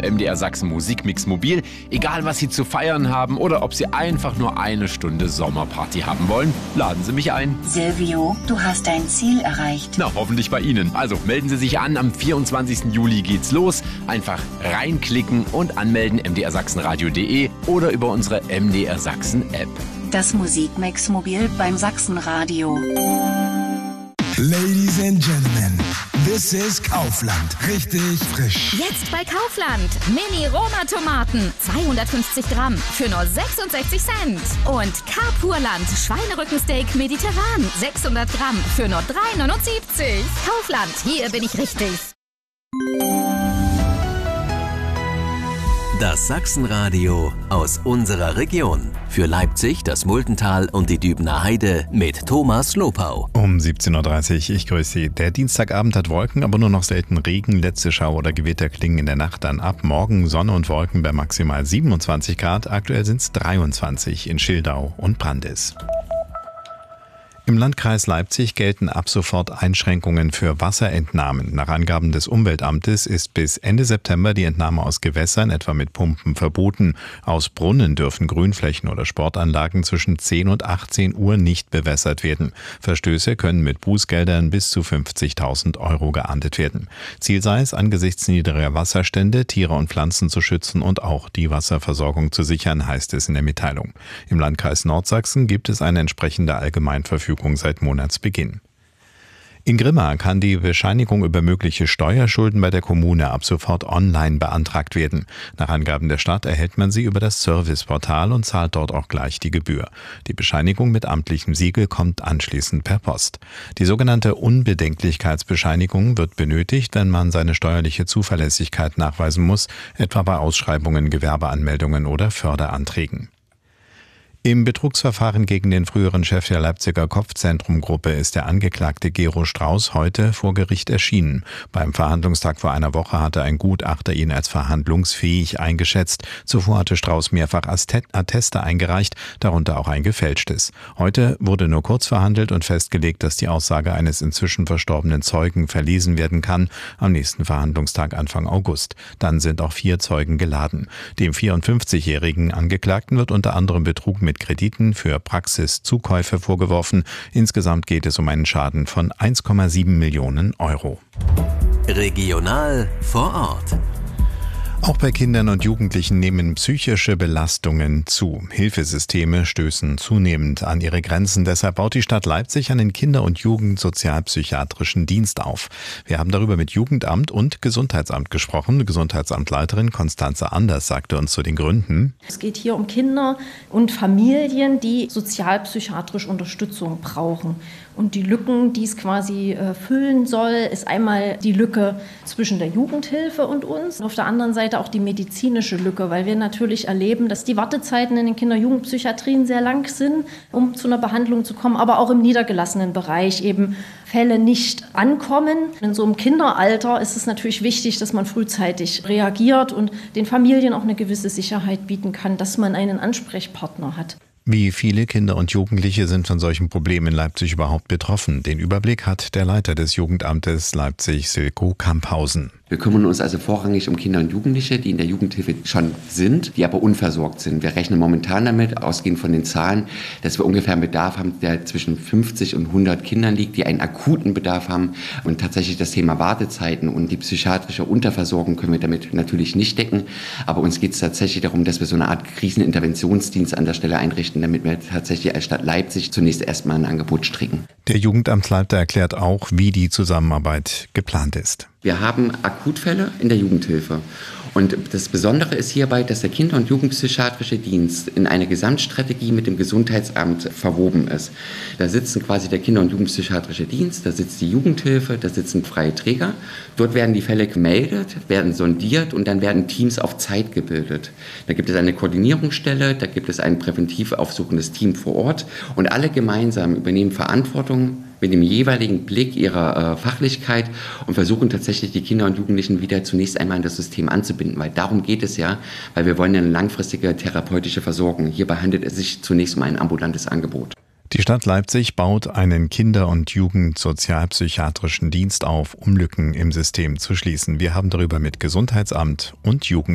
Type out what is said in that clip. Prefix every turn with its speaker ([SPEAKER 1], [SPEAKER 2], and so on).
[SPEAKER 1] MDR Sachsen Musikmix mobil. Egal, was Sie zu feiern haben oder ob Sie einfach nur eine Stunde Sommerparty haben wollen, laden Sie mich ein.
[SPEAKER 2] Silvio, du hast dein Ziel erreicht.
[SPEAKER 1] Na, hoffentlich bei Ihnen. Also melden Sie sich an, am 24. Juli geht's los. Einfach reinklicken und anmelden mdrsachsenradio.de oder über unsere MDR Sachsen App.
[SPEAKER 2] Das Musikmix mobil beim Sachsenradio.
[SPEAKER 3] Ladies and Gentlemen, this is Kaufland. Richtig frisch.
[SPEAKER 4] Jetzt bei Kaufland. Mini-Roma-Tomaten. 250 Gramm für nur 66 Cent. Und Carpurland Schweinerückensteak mediterran. 600 Gramm für nur 3,79. Kaufland, hier bin ich richtig.
[SPEAKER 5] Das Sachsenradio aus unserer Region. Für Leipzig, das Multental und die Dübener Heide mit Thomas Lopau.
[SPEAKER 6] Um 17.30 Uhr, ich grüße Sie. Der Dienstagabend hat Wolken, aber nur noch selten Regen. Letzte Schauer oder Gewitter klingen in der Nacht dann ab. Morgen Sonne und Wolken bei maximal 27 Grad. Aktuell sind es 23 in Schildau und Brandis. Im Landkreis Leipzig gelten ab sofort Einschränkungen für Wasserentnahmen. Nach Angaben des Umweltamtes ist bis Ende September die Entnahme aus Gewässern, etwa mit Pumpen, verboten. Aus Brunnen dürfen Grünflächen oder Sportanlagen zwischen 10 und 18 Uhr nicht bewässert werden. Verstöße können mit Bußgeldern bis zu 50.000 Euro geahndet werden. Ziel sei es, angesichts niedriger Wasserstände Tiere und Pflanzen zu schützen und auch die Wasserversorgung zu sichern, heißt es in der Mitteilung. Im Landkreis Nordsachsen gibt es eine entsprechende Allgemeinverfügung seit Monatsbeginn. In Grimma kann die Bescheinigung über mögliche Steuerschulden bei der Kommune ab sofort online beantragt werden. Nach Angaben der Stadt erhält man sie über das Serviceportal und zahlt dort auch gleich die Gebühr. Die Bescheinigung mit amtlichem Siegel kommt anschließend per Post. Die sogenannte Unbedenklichkeitsbescheinigung wird benötigt, wenn man seine steuerliche Zuverlässigkeit nachweisen muss, etwa bei Ausschreibungen, Gewerbeanmeldungen oder Förderanträgen. Im Betrugsverfahren gegen den früheren Chef der Leipziger Kopfzentrumgruppe ist der Angeklagte Gero Strauß heute vor Gericht erschienen. Beim Verhandlungstag vor einer Woche hatte ein Gutachter ihn als verhandlungsfähig eingeschätzt. Zuvor hatte Strauß mehrfach Atteste eingereicht, darunter auch ein gefälschtes. Heute wurde nur kurz verhandelt und festgelegt, dass die Aussage eines inzwischen verstorbenen Zeugen verlesen werden kann, am nächsten Verhandlungstag Anfang August. Dann sind auch 4 Zeugen geladen. Dem 54-jährigen Angeklagten wird unter anderem Betrug mit Krediten für Praxiszukäufe vorgeworfen. Insgesamt geht es um einen Schaden von 1,7 Millionen Euro.
[SPEAKER 5] Regional vor Ort.
[SPEAKER 6] Auch bei Kindern und Jugendlichen nehmen psychische Belastungen zu. Hilfesysteme stößen zunehmend an ihre Grenzen. Deshalb baut die Stadt Leipzig einen Kinder- und Jugendsozialpsychiatrischen Dienst auf. Wir haben darüber mit Jugendamt und Gesundheitsamt gesprochen. Gesundheitsamtleiterin Konstanze Anders sagte uns zu den Gründen.
[SPEAKER 7] Es geht hier um Kinder und Familien, die sozialpsychiatrische Unterstützung brauchen. Und die Lücken, die es quasi füllen soll, ist einmal die Lücke zwischen der Jugendhilfe und uns. Und auf der anderen Seite auch die medizinische Lücke, weil wir natürlich erleben, dass die Wartezeiten in den Kinder- und Jugendpsychiatrien sehr lang sind, um zu einer Behandlung zu kommen, aber auch im niedergelassenen Bereich eben Fälle nicht ankommen. In so einem Kinderalter ist es natürlich wichtig, dass man frühzeitig reagiert und den Familien auch eine gewisse Sicherheit bieten kann, dass man einen Ansprechpartner hat.
[SPEAKER 6] Wie viele Kinder und Jugendliche sind von solchen Problemen in Leipzig überhaupt betroffen? Den Überblick hat der Leiter des Jugendamtes Leipzig, Silko Kamphausen.
[SPEAKER 8] Wir kümmern uns also vorrangig um Kinder und Jugendliche, die in der Jugendhilfe schon sind, die aber unversorgt sind. Wir rechnen momentan damit, ausgehend von den Zahlen, dass wir ungefähr einen Bedarf haben, der zwischen 50 und 100 Kindern liegt, die einen akuten Bedarf haben. Und tatsächlich das Thema Wartezeiten und die psychiatrische Unterversorgung können wir damit natürlich nicht decken. Aber uns geht es tatsächlich darum, dass wir so eine Art Kriseninterventionsdienst an der Stelle einrichten, damit wir tatsächlich als Stadt Leipzig zunächst erstmal ein Angebot stricken.
[SPEAKER 6] Der Jugendamtsleiter erklärt auch, wie die Zusammenarbeit geplant ist.
[SPEAKER 8] Wir haben Akutfälle in der Jugendhilfe. Und das Besondere ist hierbei, dass der Kinder- und Jugendpsychiatrische Dienst in eine Gesamtstrategie mit dem Gesundheitsamt verwoben ist. Da sitzen quasi der Kinder- und Jugendpsychiatrische Dienst, da sitzt die Jugendhilfe, da sitzen freie Träger. Dort werden die Fälle gemeldet, werden sondiert und dann werden Teams auf Zeit gebildet. Da gibt es eine Koordinierungsstelle, da gibt es ein präventiv aufsuchendes Team vor Ort und alle gemeinsam übernehmen Verantwortung mit dem jeweiligen Blick ihrer Fachlichkeit und versuchen tatsächlich die Kinder und Jugendlichen wieder zunächst einmal in das System anzubinden, weil darum geht es ja, weil wir wollen eine langfristige therapeutische Versorgung. Hierbei handelt es sich zunächst um ein ambulantes Angebot.
[SPEAKER 6] Die Stadt Leipzig baut einen Kinder- und Jugendsozialpsychiatrischen Dienst auf, um Lücken im System zu schließen. Wir haben darüber mit Gesundheitsamt und Jugend